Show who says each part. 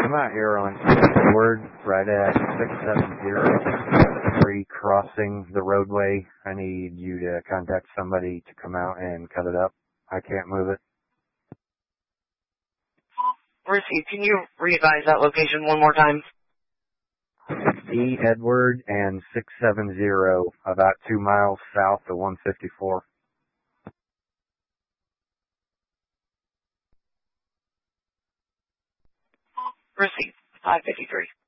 Speaker 1: I'm out here on Edward, right at 670, crossing the roadway. I need you to contact somebody to come out and cut it up. I can't move it.
Speaker 2: Received. Can you re-advise that location one more time?
Speaker 1: E. Edward and 670, about 2 miles south of 154.
Speaker 2: Received. 553.